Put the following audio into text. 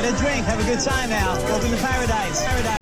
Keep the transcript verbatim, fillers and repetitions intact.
a drink. Have a good time, Al. Welcome to paradise. Paradise.